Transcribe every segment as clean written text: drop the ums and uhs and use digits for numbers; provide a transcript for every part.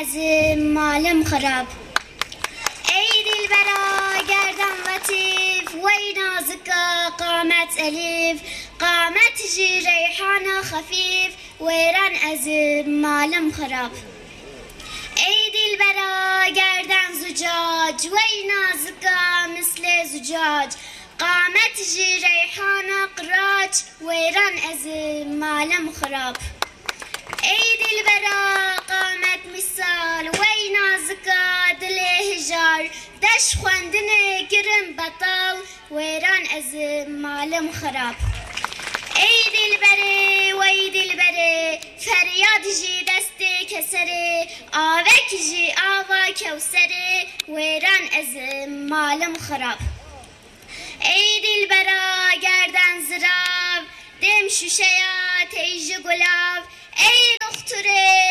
ezim malım xarab. Ey dilbera gerdan latif ve nazika qamet elif qamet ji reyhana hafif veyran ezim malım xarab. Ey dilbera gerdan zucac ve nazika misle zucac qamet ji reyhana qiraç veyran ezim malım xarab. ای دلبرا قامت مثال وی نازکا دل هجار دش خواندنه گرم بطال ویران از مالم خراب. ای دلبره وی دلبره فریاد جی دست کسره آوک جی آوا کوسره ویران از مالم خراب. ای دلبرا گردن زراب دم شوشیا تیج گلاب ای دختر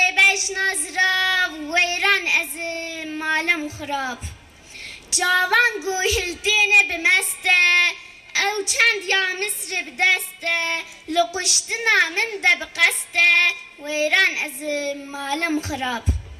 بجنازرا ویران از مالم خراب. جوان گوهلدین بمسته او چند یا مصر بدسته لقشتنا من ده بقسته ویران از مالم خراب.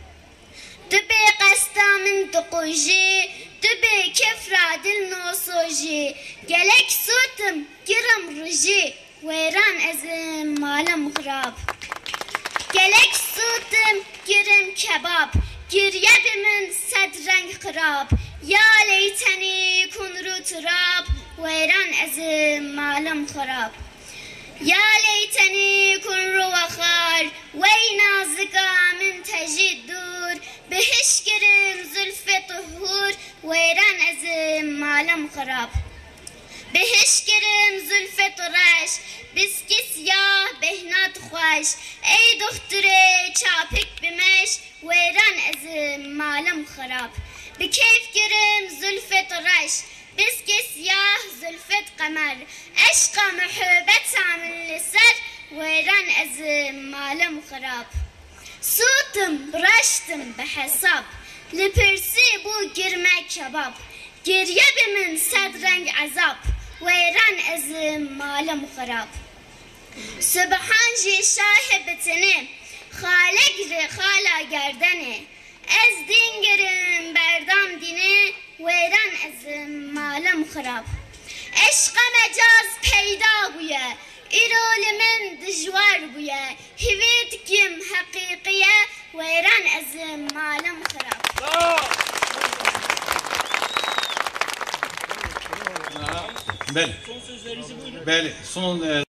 دبی قستا من دقوجی دبی کفرا دل نوسوجی گلک سوتم گرم روجی ویران از مالم خراب. گلک سوتم گرم کباب گریه من صد رنگ خراب یا لیتنی کن رو تراب ویران از مالم خراب. یا لیتنی کن رو وخار وی نازکا من تجید دور بهش گرم زلف طهور ویران از مالم خراب. بهش گرم زلف طرش بسکی سیاه بهنات خوش ای دختر چاپک بمش ویران از مالم خراب. بکیف گرم زلف طرش بسکی سیاه زلفت قمر عشق محبت من لسر ویران از مالم خراب. سوتم برشتم بحساب لپرسی بو گرمه کباب گریه بمن صد رنگ عذاب ویران از مالم خراب. سبحان جی شاهبتنه خالق ر خالا گردنه از دین گرم بردام دینه ویران از مالم خراب. عشق مجاز پیدا بویه ایرول من دجوار بویه هویت کم حقیقیه ویران از مالم خراب. Bəli. Bəli, son